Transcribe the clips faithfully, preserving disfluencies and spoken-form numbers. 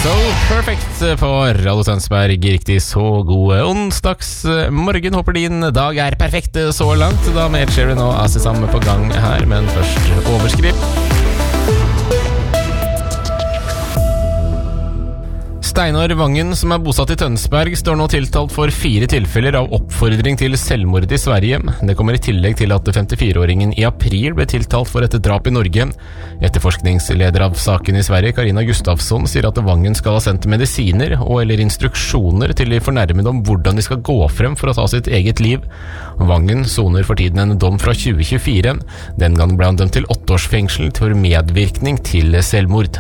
So Perfect på Radio Tønsberg. Riktig så god onsdags morgen. Håper din dag er perfekt så langt. Da med Ed Sheeran og Asisam på gang her, men først overskrift. Steinar Vangen, som er bosatt i Tønsberg, står nå tiltalt for fire tilfeller av oppfordring til selvmord i Sverige. Det kommer i tillegg til at femtifire-åringen i april ble tiltalt for et drap i Norge. Etterforskningsleder av saken i Sverige, Karina Gustafsson, sier at Vangen skal ha sendt medisiner og eller instruksjoner til de fornærmede om hvordan de skal gå frem for å ta sitt eget liv. Vangen soner for tiden en dom fra tjue tjuefire. Den gang ble han dømt til åtte års fengsel for medvirkning til selvmord.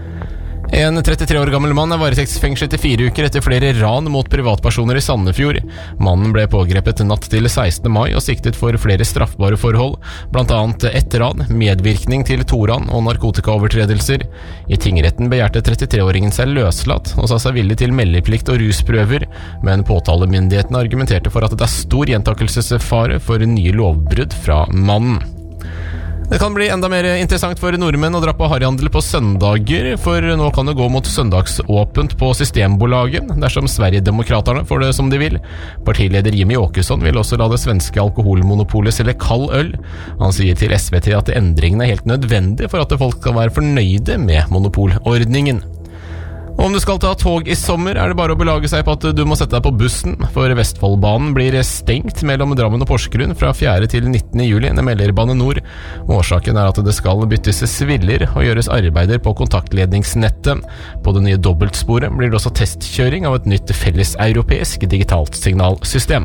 En trettitre år gammel mann er varetektsfengslet i fire uker etter flere ran mot privatpersoner i Sandefjord. Mannen ble pågrepet natt til sekstende mai og siktet for flere straffbare forhold, blant annet ett ran, medvirkning til to ran og narkotikaovertredelser. I tingretten begjærte trettitre-åringen seg løslatt og sa seg villig til meldeplikt og rusprøver, men påtalemyndighetene argumenterte for at det er stor gjentakelsesfare for nye lovbrudd fra mannen. Det kan bli enda mer interessant for nordmenn å dra på harryhandel på søndager, for nå kan det gå mot søndagsåpent på Systembolaget, dersom Sverigedemokraterna får det som de vil. Partileder Jimmy Åkesson vil også la det svenske alkoholmonopolet selge kald øl. Han sier til S V T at endringene er helt nødvendig for at folk skal være fornøyde med monopolordningen. Om du skal ta tog i sommer, er det bare å belage seg på at du må sette deg på bussen, for Vestfoldbanen blir stengt mellom Drammen og Porsgrunn fra fjerde til nittende juli, det melder Bane Nor. Årsaken er at det skal byttes sviller og gjøres arbeider på kontaktledningsnettet. På det nye dobbeltsporet blir det også testkjøring av et nytt felleseuropeisk digitalt signalsystem.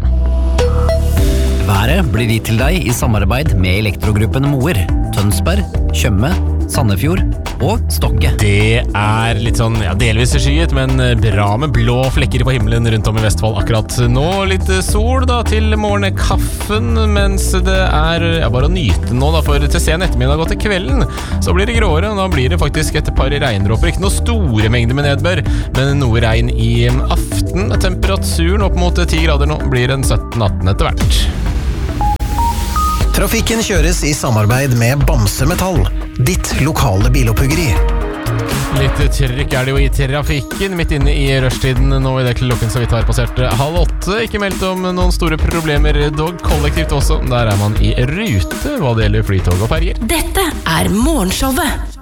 Været blir gitt til deg i samarbeid med Elektrogruppen Moer, Tønsberg, Tjøme, Sandefjord og Stokke. Det er litt sånn, ja, delvis skyet, men bra med blå flekker på himmelen rundt om i Vestfold akkurat nå. Litt sol da til morgenkaffen, mens det er ja, bare å nyte nå da, for til sen ettermiddag og til kvelden så blir det gråere, og da blir det faktisk et par regndråper. Ikke noe store mengder med nedbør, men noe regn i aften. Temperaturen opp mot ti grader nå, blir en sytten atten etter hvert. Trafikken kjøres i samarbeid med Bamse Metall, ditt lokale bilopphuggeri. Litt trykk er det jo i trafikken midt inne i rushtiden nå i det klokken så vidt har passert halv åtte. Ikke meldt om noen store problemer, dog kollektivt også. Der er man i rute hva det gjelder flytog og ferger. Dette er Morgenshowet.